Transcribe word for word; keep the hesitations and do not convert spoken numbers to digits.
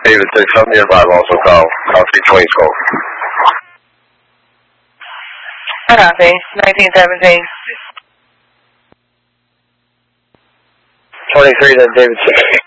David six, I'm nearby, also call, call three twenty scope. Copy, nineteen seventeen. twenty-three, then David six.